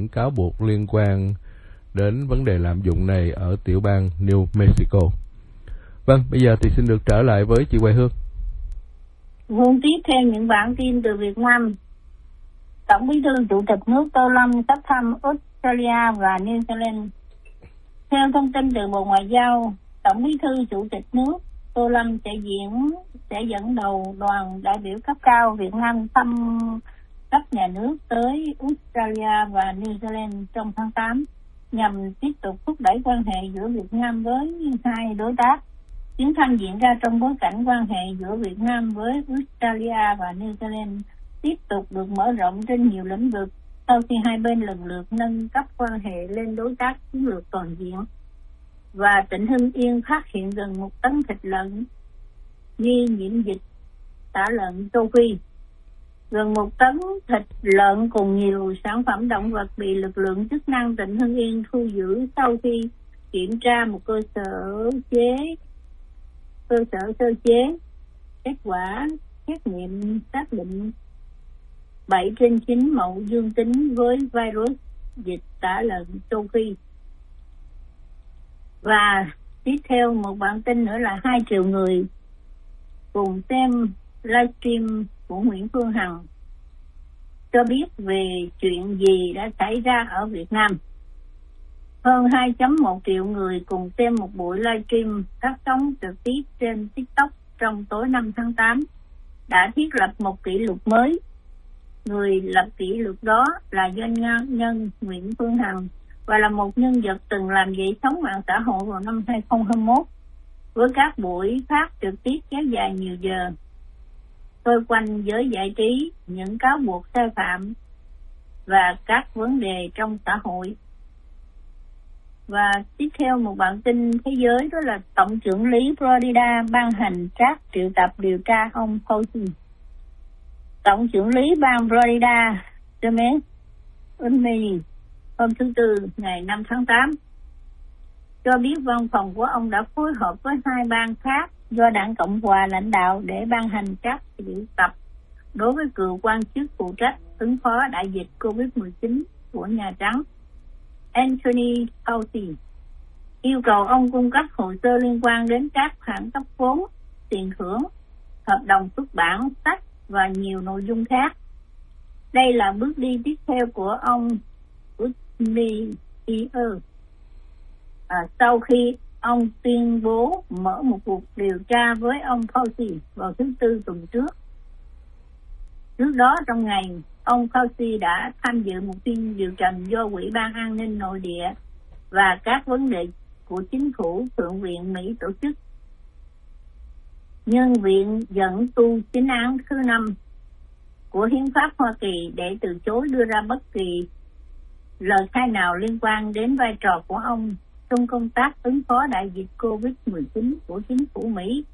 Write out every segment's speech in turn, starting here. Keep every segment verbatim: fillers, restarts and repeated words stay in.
những cáo buộc liên quan đến vấn đề lạm dụng này ở tiểu bang New Mexico. Vâng, bây giờ thì xin được trở lại với chị Hoài Hương. Hương tiếp theo những bản tin từ Việt Nam. Tổng Bí thư Chủ tịch nước Tô Lâm sắp thăm Australia và New Zealand. Theo thông tin từ Bộ Ngoại giao, Tổng Bí thư Chủ tịch nước Tô Lâm sẽ diễn sẽ dẫn đầu đoàn đại biểu cấp cao Việt Nam thăm cấp nhà nước tới Australia và New Zealand trong tháng tám nhằm tiếp tục thúc đẩy quan hệ giữa Việt Nam với hai đối tác. Chuyến thăm diễn ra trong bối cảnh quan hệ giữa Việt Nam với Australia và New Zealand tiếp tục được mở rộng trên nhiều lĩnh vực sau khi hai bên lần lượt nâng cấp quan hệ lên đối tác chiến lược toàn diện. Và tỉnh Hưng Yên phát hiện gần một tấn thịt lợn nghi nhiễm dịch tả lợn châu Phi. Gần một tấn thịt lợn cùng nhiều sản phẩm động vật bị lực lượng chức năng tỉnh Hưng Yên thu giữ sau khi kiểm tra một cơ sở chế cơ sở sơ chế. Kết quả xét nghiệm xác định bảy trên chín mẫu dương tính với virus dịch tả lợn châu Phi. Và tiếp theo một bản tin nữa là hai triệu người cùng xem livestream của Nguyễn Phương Hằng cho biết về chuyện gì đã xảy ra ở Việt Nam. Hơn hai phẩy một triệu người cùng xem một buổi livestream phát sóng trực tiếp trên TikTok trong tối năm tháng tám đã thiết lập một kỷ lục mới. Người lập kỷ lục đó là doanh nhân Nguyễn Phương Hằng và là một nhân vật từng làm dậy sóng mạng xã hội vào năm hai không hai mốt với các buổi phát trực tiếp kéo dài nhiều giờ, xoay quanh giới giải trí, những cáo buộc sai phạm và các vấn đề trong xã hội. Và tiếp theo một bản tin thế giới, đó là Tổng trưởng lý Florida ban hành trác triệu tập điều tra ông Fauci. Tổng trưởng lý bang Florida James O'Malley hôm thứ Tư ngày năm tháng tám cho biết văn phòng của ông đã phối hợp với hai bang khác do đảng Cộng hòa lãnh đạo để ban hành trác triệu tập đối với cựu quan chức phụ trách ứng phó đại dịch covid mười chín của Nhà Trắng Anthony Fauci, yêu cầu ông cung cấp hồ sơ liên quan đến các khoản cấp vốn, tiền thưởng, hợp đồng xuất bản, sách và nhiều nội dung khác. Đây là bước đi tiếp theo của ông O'Malley à, sau khi ông tuyên bố mở một cuộc điều tra với ông Fauci vào thứ Tư tuần trước. Trước đó trong ngày, ông Fauci đã tham dự một phiên điều trần do Ủy ban An ninh Nội địa và các vấn đề của chính phủ Thượng viện Mỹ tổ chức. Nhân viện dẫn tu chính án thứ năm của Hiến pháp Hoa Kỳ để từ chối đưa ra bất kỳ lời khai nào liên quan đến vai trò của ông trong công tác ứng phó đại dịch covid mười chín của chính phủ Mỹ.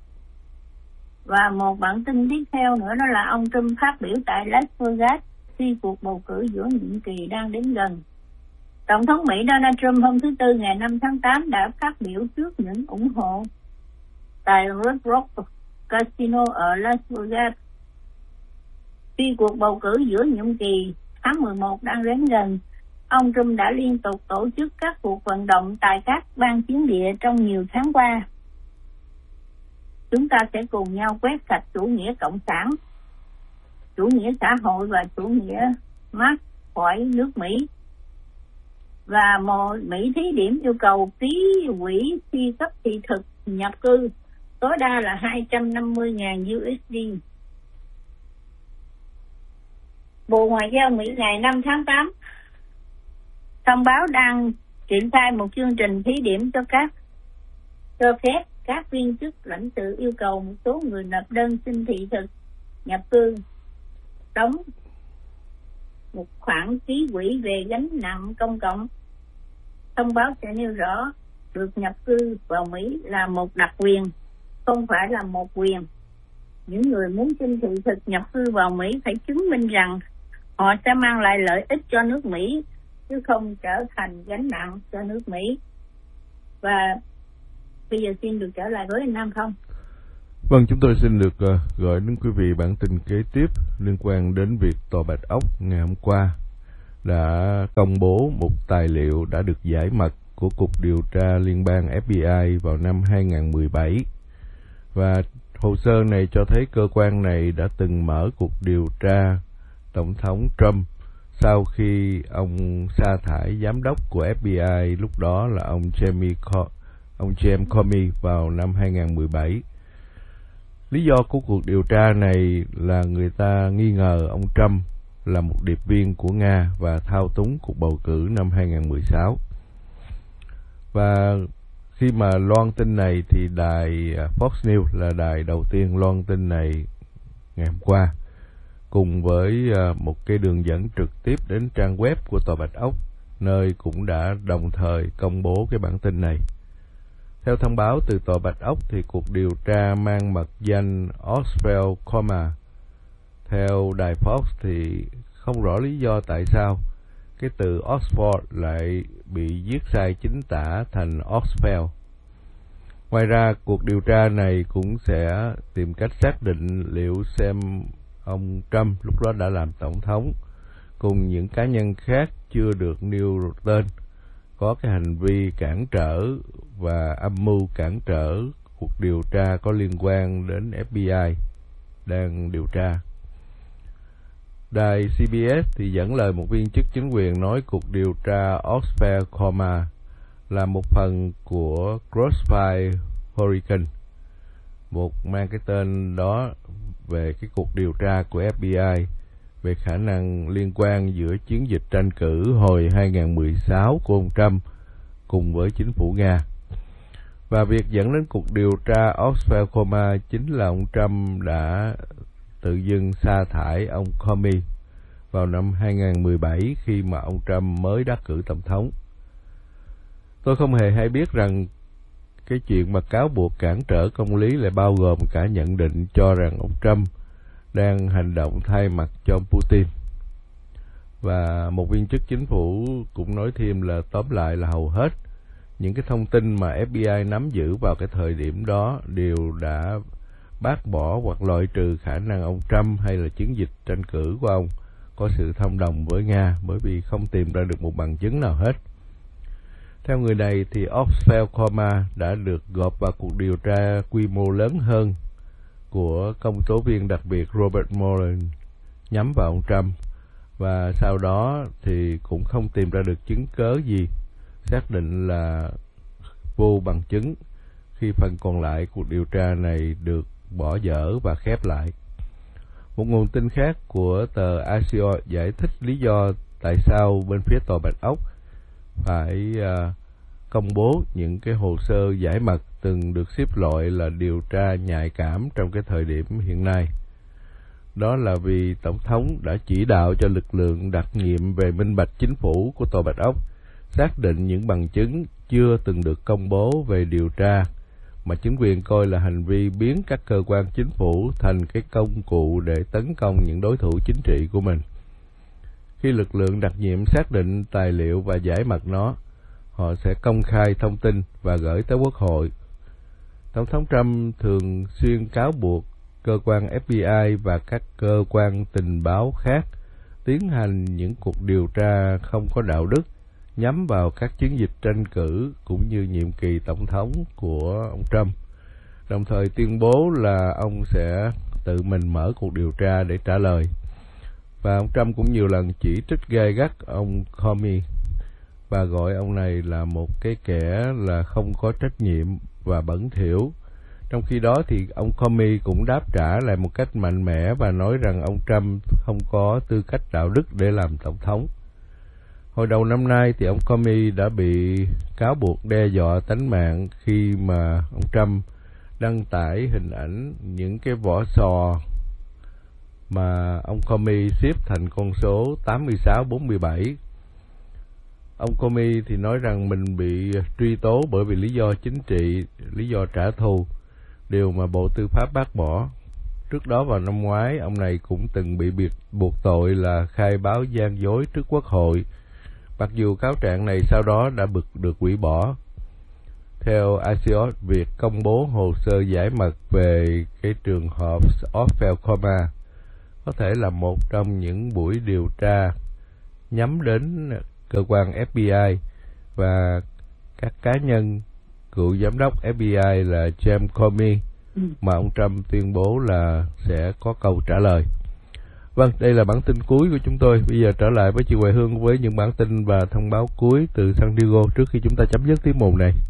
Và một bản tin tiếp theo nữa đó là ông Trump phát biểu tại Las Vegas khi cuộc bầu cử giữa nhiệm kỳ đang đến gần. Tổng thống Mỹ Donald Trump hôm thứ Tư ngày năm tháng tám đã phát biểu trước những ủng hộ tại Red Rock Casino ở Las Vegas. Khi cuộc bầu cử giữa nhiệm kỳ tháng mười một đang đến gần, ông Trump đã liên tục tổ chức các cuộc vận động tại các bang chiến địa trong nhiều tháng qua. Chúng ta sẽ cùng nhau quét sạch chủ nghĩa cộng sản, chủ nghĩa xã hội và chủ nghĩa Marx khỏi nước Mỹ. Và một Mỹ thí điểm yêu cầu ký quỹ phi cấp thị thực nhập cư tối đa là hai trăm năm mươi nghìn đô la. Bộ Ngoại giao Mỹ ngày năm tháng tám thông báo đang triển khai một chương trình thí điểm cho các cho phép các viên chức lãnh sự yêu cầu một số người nộp đơn xin thị thực nhập cư đóng một khoản ký quỹ về gánh nặng công cộng. Thông báo sẽ nêu rõ được nhập cư vào Mỹ là một đặc quyền, không phải là một quyền. Những người muốn xin thị thực nhập cư vào Mỹ phải chứng minh rằng họ sẽ mang lại lợi ích cho nước Mỹ, chứ không trở thành gánh nặng cho nước Mỹ. Và bây giờ xin được trở lại với anh Nam Phong. Vâng, chúng tôi xin được uh, gửi đến quý vị bản tin kế tiếp liên quan đến việc Tòa Bạch Ốc ngày hôm qua đã công bố một tài liệu đã được giải mật của Cục Điều tra Liên bang F B I vào năm hai nghìn không trăm mười bảy. Và hồ sơ này cho thấy cơ quan này đã từng mở cuộc điều tra Tổng thống Trump sau khi ông sa thải giám đốc của F B I, lúc đó là ông Jamie Co- ông James Comey vào năm hai nghìn không trăm mười bảy. Lý do của cuộc điều tra này là người ta nghi ngờ ông Trump là một điệp viên của Nga và thao túng cuộc bầu cử năm hai nghìn không trăm mười sáu. Và khi mà loan tin này thì đài Fox News là đài đầu tiên loan tin này ngày hôm qua, cùng với một cái đường dẫn trực tiếp đến trang web của Tòa Bạch Ốc, nơi cũng đã đồng thời công bố cái bản tin này. Theo thông báo từ Tòa Bạch Ốc thì cuộc điều tra mang mật danh Oxford Comma. Theo đài Fox thì không rõ lý do tại sao cái từ Oxford lại bị viết sai chính tả thành Oxford. Ngoài ra, cuộc điều tra này cũng sẽ tìm cách xác định liệu xem ông Trump lúc đó đã làm tổng thống cùng những cá nhân khác chưa được nêu tên có cái hành vi cản trở và âm mưu cản trở cuộc điều tra có liên quan đến F B I đang điều tra. Đài C B S thì dẫn lời một viên chức chính quyền nói cuộc điều tra Oxford Comma là một phần của Crossfire Hurricane, một mang cái tên đó về cái cuộc điều tra của F B I về khả năng liên quan giữa chiến dịch tranh cử hồi hai nghìn không trăm mười sáu của ông Trump cùng với chính phủ Nga. Và việc dẫn đến cuộc điều tra Oxford Comma chính là ông Trump đã tự dưng sa thải ông Comey vào năm hai nghìn không trăm mười bảy khi mà ông Trump mới đắc cử tổng thống. Tôi không hề hay biết rằng cái chuyện mà cáo buộc cản trở công lý lại bao gồm cả nhận định cho rằng ông Trump đang hành động thay mặt cho ông Putin. Và một viên chức chính phủ cũng nói thêm là tóm lại là hầu hết những cái thông tin mà F B I nắm giữ vào cái thời điểm đó đều đã bác bỏ hoặc loại trừ khả năng ông Trump hay là chiến dịch tranh cử của ông có sự thông đồng với Nga, bởi vì không tìm ra được một bằng chứng nào hết. Theo người này thì Oxford Comma đã được gộp vào cuộc điều tra quy mô lớn hơn của công tố viên đặc biệt Robert Mueller nhắm vào ông Trump, và sau đó thì cũng không tìm ra được chứng cớ gì xác định là vô bằng chứng khi phần còn lại cuộc điều tra này được bỏ dở và khép lại. Một nguồn tin khác của tờ Axios giải thích lý do tại sao bên phía Tòa Bạch Ốc phải uh, công bố những cái hồ sơ giải mật từng được xếp loại là điều tra nhạy cảm trong cái thời điểm hiện nay. Đó là vì Tổng thống đã chỉ đạo cho lực lượng đặc nhiệm về minh bạch chính phủ của Tòa Bạch Ốc xác định những bằng chứng chưa từng được công bố về điều tra mà chính quyền coi là hành vi biến các cơ quan chính phủ thành cái công cụ để tấn công những đối thủ chính trị của mình. Khi lực lượng đặc nhiệm xác định tài liệu và giải mật nó, họ sẽ công khai thông tin và gửi tới Quốc hội. Tổng thống Trump thường xuyên cáo buộc cơ quan F B I và các cơ quan tình báo khác tiến hành những cuộc điều tra không có đạo đức nhắm vào các chiến dịch tranh cử cũng như nhiệm kỳ tổng thống của ông Trump, đồng thời tuyên bố là ông sẽ tự mình mở cuộc điều tra để trả lời. Và ông Trump cũng nhiều lần chỉ trích gay gắt ông Comey và gọi ông này là một cái kẻ là không có trách nhiệm và bẩn thỉu. Trong khi đó thì ông Comey cũng đáp trả lại một cách mạnh mẽ và nói rằng ông Trump không có tư cách đạo đức để làm tổng thống. Hồi đầu năm nay thì ông Comey đã bị cáo buộc đe dọa tánh mạng khi mà ông Trump đăng tải hình ảnh những cái vỏ sò mà ông Comey xếp thành con số tám mươi sáu bốn mươi bảy. Ông Comey thì nói rằng mình bị truy tố bởi vì lý do chính trị, lý do trả thù, điều mà Bộ Tư pháp bác bỏ. Trước đó vào năm ngoái, ông này cũng từng bị biệt buộc tội là khai báo gian dối trước Quốc hội, mặc dù cáo trạng này sau đó đã bực được hủy bỏ. Theo Axios, việc công bố hồ sơ giải mật về cái trường hợp Oxford Comma có thể là một trong những buổi điều tra nhắm đến cơ quan ép bê i và các cá nhân cựu giám đốc ép bê i là James Comey ừ. mà ông Trump tuyên bố là sẽ có câu trả lời. Vâng, đây là bản tin cuối của chúng tôi. Bây giờ trở lại với chị Hoài Hương với những bản tin và thông báo cuối từ San Diego trước khi chúng ta chấm dứt tiết mục này.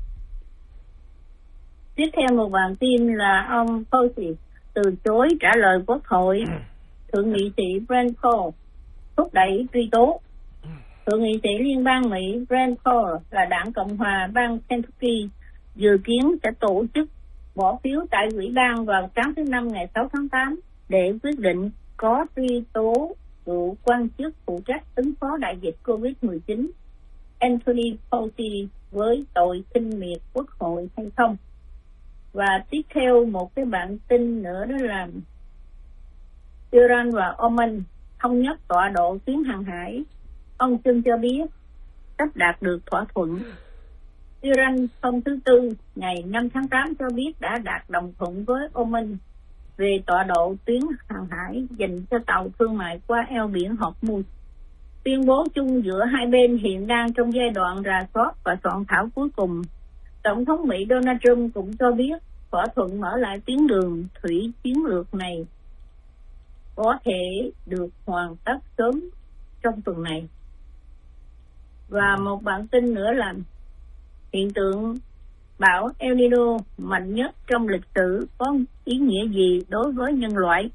Tiếp theo một bản tin là ông Fauci từ chối trả lời Quốc hội. Thượng nghị sĩ Rand Paul thúc đẩy truy tố. Thượng nghị sĩ liên bang Mỹ Rand Paul là đảng Cộng hòa bang Kentucky dự kiến sẽ tổ chức bỏ phiếu tại ủy ban vào sáng thứ Năm ngày sáu tháng tám để quyết định có truy tố cựu quan chức phụ trách ứng phó đại dịch covid mười chín Anthony Fauci với tội khinh miệt Quốc hội hay không. Và tiếp theo một cái bản tin nữa đó là Iran và Oman thống nhất tọa độ tuyến hàng hải. Ông Trump cho biết sắp đạt được thỏa thuận. Iran hôm thứ Tư ngày năm tháng tám cho biết đã đạt đồng thuận với Oman về tọa độ tuyến hàng hải dành cho tàu thương mại qua eo biển Hormuz. Tuyên bố chung giữa hai bên hiện đang trong giai đoạn rà soát và soạn thảo cuối cùng. Tổng thống Mỹ Donald Trump cũng cho biết thỏa thuận mở lại tuyến đường thủy chiến lược này có thể được hoàn tất sớm trong tuần này. Và một bản tin nữa là hiện tượng bão El Nino mạnh nhất trong lịch sử có ý nghĩa gì đối với nhân loại?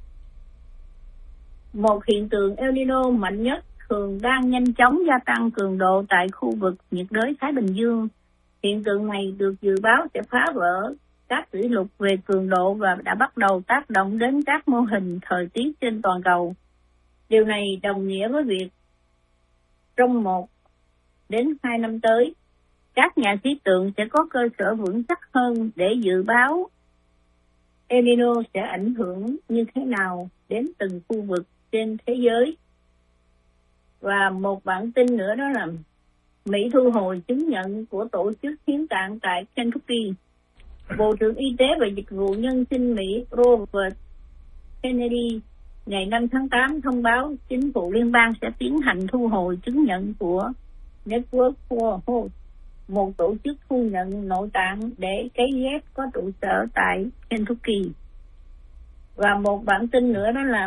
Một hiện tượng El Nino mạnh nhất thường đang nhanh chóng gia tăng cường độ tại khu vực nhiệt đới Thái Bình Dương. Hiện tượng này được dự báo sẽ phá vỡ các kỷ lục về cường độ và đã bắt đầu tác động đến các mô hình thời tiết trên toàn cầu. Điều này đồng nghĩa với việc trong một đến hai năm tới, các nhà khí tượng sẽ có cơ sở vững chắc hơn để dự báo El Nino sẽ ảnh hưởng như thế nào đến từng khu vực trên thế giới. Và một bản tin nữa đó là Mỹ thu hồi chứng nhận của tổ chức hiến tạng tại Kentucky. Bộ trưởng Y tế và Dịch vụ Nhân sinh Mỹ Robert Kennedy ngày năm tháng tám thông báo chính phủ liên bang sẽ tiến hành thu hồi chứng nhận của Network for Hope, một tổ chức thu nhận nội tạng để cấy ghép có trụ sở tại Kentucky. Và một bản tin nữa đó là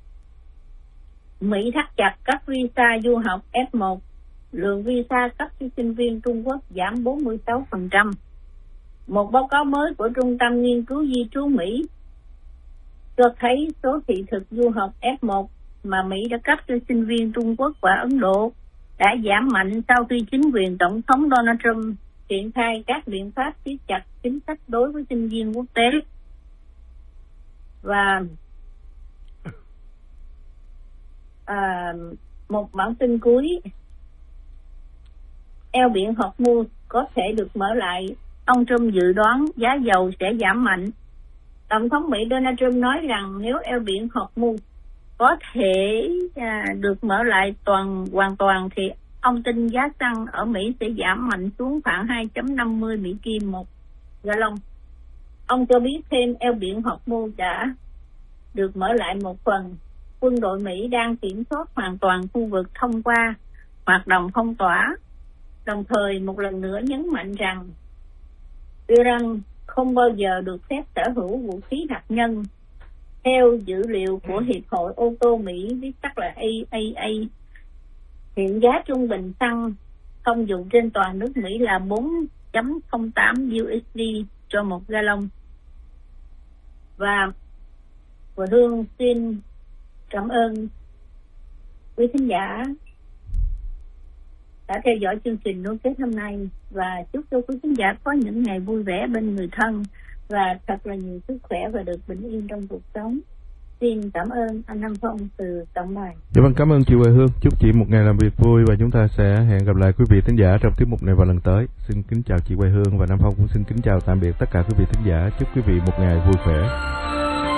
Mỹ thắt chặt các visa du học F một, lượng visa cấp cho sinh viên Trung Quốc giảm bốn mươi sáu phần trăm. Một báo cáo mới của Trung tâm Nghiên cứu Di trú Mỹ cho thấy số thị thực du học F một mà Mỹ đã cấp cho sinh viên Trung Quốc và Ấn Độ đã giảm mạnh sau khi chính quyền Tổng thống Donald Trump triển khai các biện pháp siết chặt chính sách đối với sinh viên quốc tế. Và à, một bản tin cuối, eo biển Hormuz có thể được mở lại. Ông Trump dự đoán giá dầu sẽ giảm mạnh. Tổng thống Mỹ Donald Trump nói rằng nếu eo biển Hormuz có thể à, được mở lại toàn hoàn toàn thì ông tin giá xăng ở Mỹ sẽ giảm mạnh xuống khoảng hai phẩy năm mươi Mỹ Kim một gallon. Ông cho biết thêm eo biển Hormuz đã được mở lại một phần. Quân đội Mỹ đang kiểm soát hoàn toàn khu vực thông qua hoạt động phong tỏa, đồng thời một lần nữa nhấn mạnh rằng Iran không bao giờ được phép sở hữu vũ khí hạt nhân. Theo dữ liệu của Hiệp hội ô tô Mỹ, viết tắt là A A A, hiện giá trung bình xăng thông dụng trên toàn nước Mỹ là bốn phẩy không tám u ét đê cho một gallon. Và Và Hương xin cảm ơn quý khán giả đã theo dõi chương trình nối kết hôm nay, và chúc cho quý khán giả có những ngày vui vẻ bên người thân và thật là nhiều sức khỏe và được bình yên trong cuộc sống. Xin cảm ơn anh Nam Phong từ Tổng Đài. Dạ vâng, cảm ơn chị Hoài Hương. Chúc chị một ngày làm việc vui và chúng ta sẽ hẹn gặp lại quý vị thính giả trong tiết mục này vào lần tới. Xin kính chào chị Hoài Hương và Nam Phong cũng xin kính chào tạm biệt tất cả quý vị thính giả. Chúc quý vị một ngày vui khỏe.